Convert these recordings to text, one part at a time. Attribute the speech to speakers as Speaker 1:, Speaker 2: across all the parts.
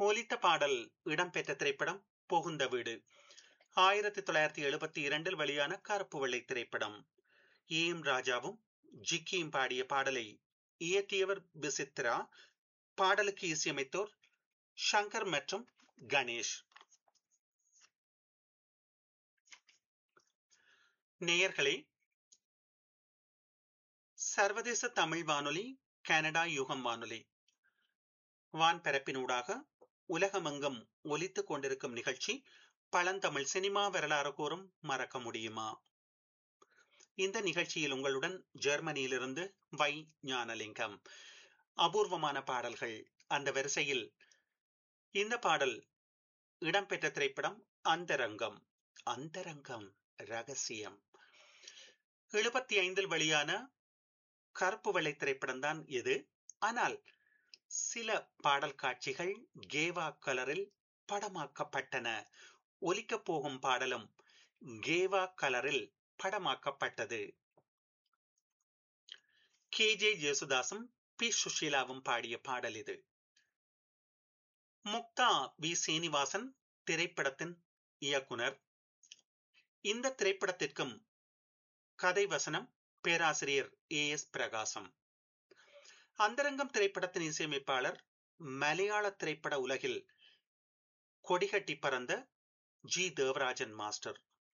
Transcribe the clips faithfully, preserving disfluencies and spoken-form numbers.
Speaker 1: ஒலித்த பாடல் இடம்பெற்ற திரைப்படம் புகுந்த வீடு. ஆயிரத்தி தொள்ளாயிரத்தி எழுபத்தி இரண்டில் வெளியான கருப்பு வெள்ளை திரைப்படம். ஏ எம் ராஜாவும் ஜிக்கியும் பாடிய பாடலை இயற்றியவர் விசித்ரா. பாடலுக்கு இசையமைத்தோர் சங்கர் மற்றும் கணேஷ். நேயர்களே, சர்வதேச தமிழ் வானொலி, கனடா யுகம் வானொலி வான்பரப்பினூடாக உலகமெங்கும் ஒலித்துக் கொண்டிருக்கும் நிகழ்ச்சி பழந்தமிழ் சினிமா வரலாறு கூறும் மறக்க முடியுமா? இந்த நிகழ்ச்சியில் உங்களுடன் ஜெர்மனியிலிருந்து வை ஞானலிங்கம். அபூர்வமான பாடல்கள். அந்த வரிசையில் இந்த பாடல் இடம்பெற்ற திரைப்படம் அந்தரங்கம். அந்தரங்கம் ரகசியம். எழுபத்தி ஐந்தில் வெளியான கருப்பு வெள்ளை திரைப்படம் தான் இது. ஆனால் சில பாடல் காட்சிகள் கேவா கலரில் படமாக்கப்பட்டன. ஒலிக்கப் போகும் பாடலும் கேவா கலரில் படமாக்கப்பட்டது. கே ஜே ஜேசுதாசும் பி சுஷீலாவும் பாடிய பாடல் இது. முக்தா வி சீனிவாசன் திரைப்படத்தின் இயக்குனர். இந்த திரைப்படத்திற்கும் கதை வசனம் பேராசிரியர் ஏ எஸ் பிரகாசம். அந்தரங்கம் திரைப்படத்தின் இசையமைப்பாளர் மலையாள திரைப்பட உலகில் கொடிகட்டி பறந்த ஜி தேவராஜன் மாஸ்டர்.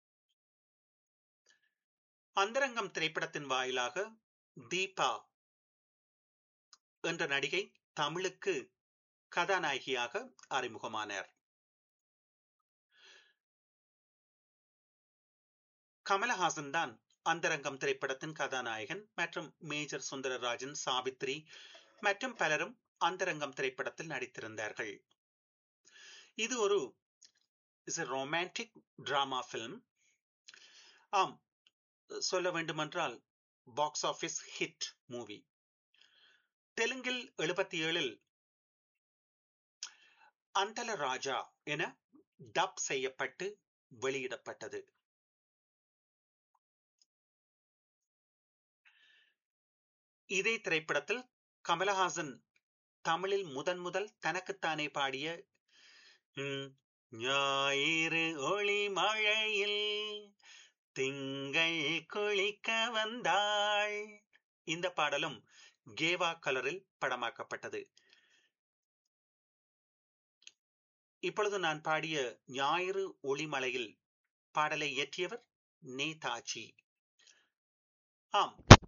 Speaker 1: அந்தரங்கம் திரைப்படத்தின் வாயிலாக தீபா என்ற நடிகை தமிழுக்கு கதாநாயகியாக அறிமுகமானார். கமலஹாசன் தான் அந்தரங்கம் திரைப்படத்தின் கதாநாயகன் மற்றும் மேஜர் சுந்தரராஜன், சாவித்ரி மற்றும் பலரும் அந்தரங்கம் திரைப்படத்தில் நடித்திருந்தார்கள். இது ஒரு ரொமான்டிக் டிராமா பிலிம். ஆம், சொல்ல வேண்டுமென்றால் பாக்ஸ் ஆபீஸ் ஹிட் மூவி. தெலுங்கில் எழுபத்தி ஏழில் அந்தல ராஜா என டப் செய்யப்பட்டு வெளியிடப்பட்டது. இதே திரைப்படத்தில் கமலஹாசன் தமிழில் முதன் முதல் தனக்குத்தானே பாடிய ஞாயிறு ஒளி மழையில் திங்கள் குளிக்க வந்தாள், இந்த பாடலும் கேவா கலரில் படமாக்கப்பட்டது. இப்பொழுது நான் பாடிய ஞாயிறு ஒளிமலையில் பாடலை இயற்றியவர் நேதாஜி. ஆம்,